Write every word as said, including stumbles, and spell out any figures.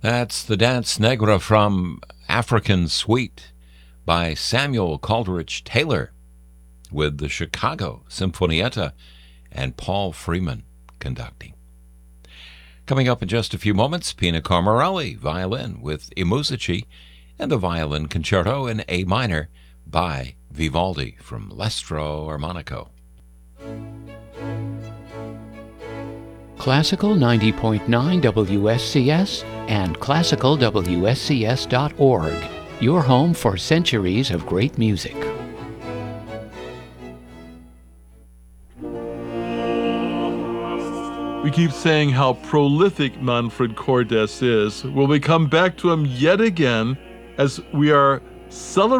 That's the Dance Negra from African Suite by Samuel Coleridge Taylor with the Chicago Sinfonietta and Paul Freeman conducting. Coming up in just a few moments, Pina Carmarelli, violin with I Musici, and the Violin Concerto in A minor by Vivaldi from L'Estro Armonico. Classical ninety point nine W S C S and classical W S C S dot org, your home for centuries of great music. We keep saying how prolific Manfred Cordes is. Well, we come back to him yet again as we are celebrating